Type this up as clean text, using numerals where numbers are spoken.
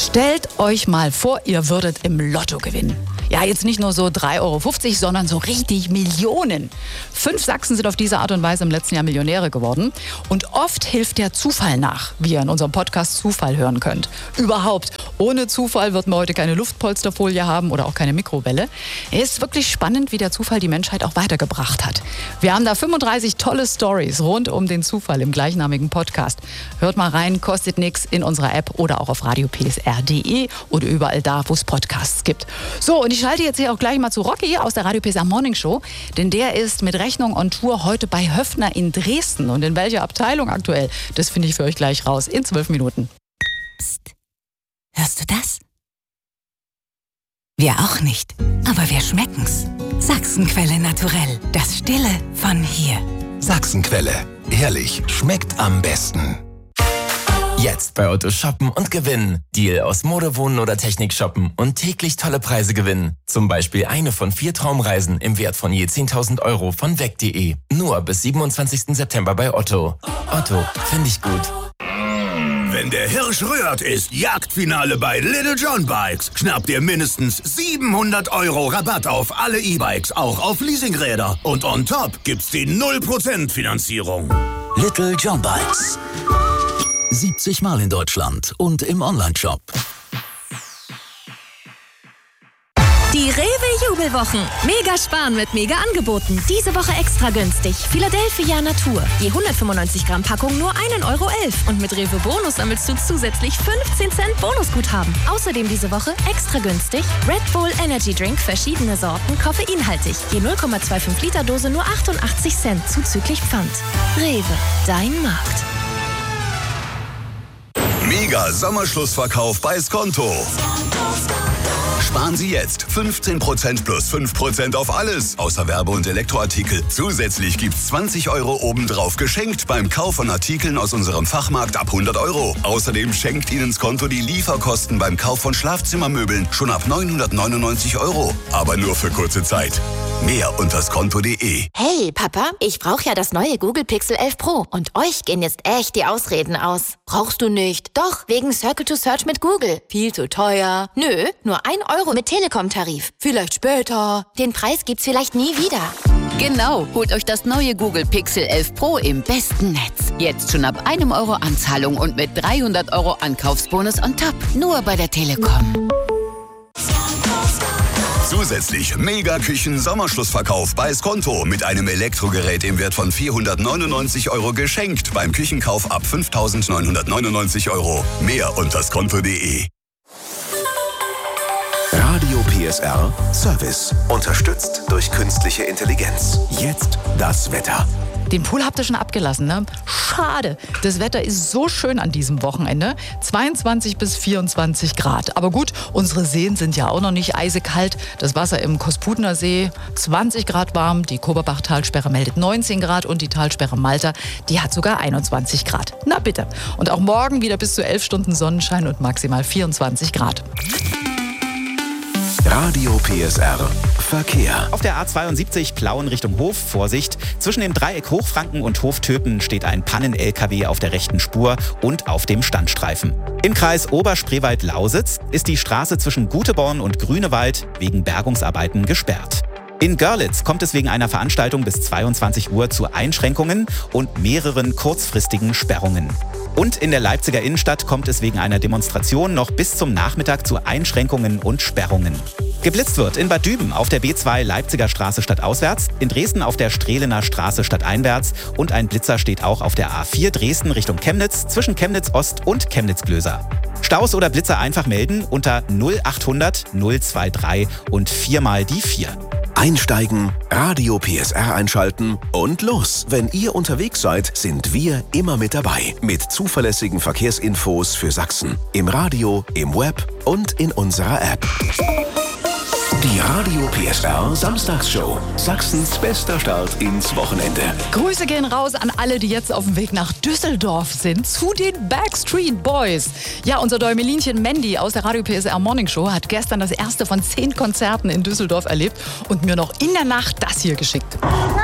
Stellt euch mal vor, ihr würdet im Lotto gewinnen. Ja, jetzt nicht nur so 3,50 Euro, sondern so richtig Millionen. 5 Sachsen sind auf diese Art und Weise im letzten Jahr Millionäre geworden. Und oft hilft der Zufall nach, wie ihr in unserem Podcast Zufall hören könnt. Überhaupt, ohne Zufall wird man heute keine Luftpolsterfolie haben oder auch keine Mikrowelle. Es ist wirklich spannend, wie der Zufall die Menschheit auch weitergebracht hat. Wir haben da 35 tolle Stories rund um den Zufall im gleichnamigen Podcast. Hört mal rein, kostet nichts, in unserer App oder auch auf radiopsr.de oder überall da, wo es Podcasts gibt. So, und ich schalte jetzt hier auch gleich mal zu Rocky aus der Radio PSR Morning Show, denn der ist mit Rechnung on Tour heute bei Höffner in Dresden. Und in welcher Abteilung aktuell, das finde ich für euch gleich raus in 12 Minuten. Psst. Hörst du das? Wir auch nicht, aber wir schmecken's. Sachsenquelle naturell, das Stille von hier. Sachsenquelle, ehrlich, schmeckt am besten. Jetzt bei Otto shoppen und gewinnen. Deal aus Mode, Wohnen oder Technik shoppen und täglich tolle Preise gewinnen. Zum Beispiel eine von 4 Traumreisen im Wert von je 10.000 Euro von weg.de. Nur bis 27. September bei Otto. Otto, finde ich gut. Wenn der Hirsch rührt, ist Jagdfinale bei Little John Bikes. Schnappt ihr mindestens 700 Euro Rabatt auf alle E-Bikes, auch auf Leasingräder. Und on top gibt's die 0% Finanzierung. Little John Bikes. 70 Mal in Deutschland und im Onlineshop. Die Rewe-Jubelwochen. Mega sparen mit Mega-Angeboten. Diese Woche extra günstig. Philadelphia Natur. Je 195 Gramm Packung nur 1,11 Euro. Und mit Rewe Bonus sammelst du zusätzlich 15 Cent Bonusguthaben. Außerdem diese Woche extra günstig Red Bull Energy Drink, verschiedene Sorten, koffeinhaltig. Je 0,25 Liter Dose nur 88 Cent zuzüglich Pfand. Rewe, dein Markt. Mega Sommerschlussverkauf bei Skonto. Sparen Sie jetzt 15% plus 5% auf alles, außer Werbe- und Elektroartikel. Zusätzlich gibt's 20 Euro obendrauf geschenkt beim Kauf von Artikeln aus unserem Fachmarkt ab 100 Euro. Außerdem schenkt Ihnen Skonto die Lieferkosten beim Kauf von Schlafzimmermöbeln schon ab 999 Euro. Aber nur für kurze Zeit. Mehr unter skonto.de. Hey, Papa, ich brauche ja das neue Google Pixel 11 Pro. Und euch gehen jetzt echt die Ausreden aus. Brauchst du nicht? Doch, wegen Circle to Search mit Google. Viel zu teuer. Nö, nur 1 Euro mit Telekom-Tarif. Vielleicht später. Den Preis gibt's vielleicht nie wieder. Genau, holt euch das neue Google Pixel 11 Pro im besten Netz. Jetzt schon ab 1 Euro Anzahlung und mit 300 Euro Ankaufsbonus on top. Nur bei der Telekom. Zusätzlich Mega-Küchen-Sommerschlussverkauf bei Skonto mit einem Elektrogerät im Wert von 499 Euro geschenkt beim Küchenkauf ab 5.999 Euro. Mehr unter skonto.de. Radio PSR Service. Unterstützt durch künstliche Intelligenz. Jetzt das Wetter. Den Pool habt ihr schon abgelassen, ne? Schade. Das Wetter ist so schön an diesem Wochenende. 22 bis 24 Grad. Aber gut, unsere Seen sind ja auch noch nicht eisekalt. Das Wasser im Kosputner See 20 Grad warm. Die Koberbach-Talsperre meldet 19 Grad und die Talsperre Malta, die hat sogar 21 Grad. Na bitte. Und auch morgen wieder bis zu 11 Stunden Sonnenschein und maximal 24 Grad. Radio PSR Verkehr. Auf der A72 Plauen Richtung Hof, Vorsicht. Zwischen dem Dreieck Hochfranken und Hoftöpen steht ein Pannen-LKW auf der rechten Spur und auf dem Standstreifen. Im Kreis Oberspreewald-Lausitz ist die Straße zwischen Guteborn und Grünewald wegen Bergungsarbeiten gesperrt. In Görlitz kommt es wegen einer Veranstaltung bis 22 Uhr zu Einschränkungen und mehreren kurzfristigen Sperrungen. Und in der Leipziger Innenstadt kommt es wegen einer Demonstration noch bis zum Nachmittag zu Einschränkungen und Sperrungen. Geblitzt wird in Bad Düben auf der B2 Leipziger Straße stadtauswärts, in Dresden auf der Strehlener Straße stadteinwärts und ein Blitzer steht auch auf der A4 Dresden Richtung Chemnitz zwischen Chemnitz Ost und Chemnitz Glöser. Staus oder Blitzer einfach melden unter 0800 023 und 4 mal die 4. Einsteigen, Radio PSR einschalten und los. Wenn ihr unterwegs seid, sind wir immer mit dabei. Mit zuverlässigen Verkehrsinfos für Sachsen. Im Radio, im Web und in unserer App. Die Radio PSR Samstagsshow. Sachsens bester Start ins Wochenende. Grüße gehen raus an alle, die jetzt auf dem Weg nach Düsseldorf sind, zu den Backstreet Boys. Ja, unser Däumelinchen Mandy aus der Radio PSR Morning Show hat gestern das erste von 10 Konzerten in Düsseldorf erlebt und mir noch in der Nacht das hier geschickt.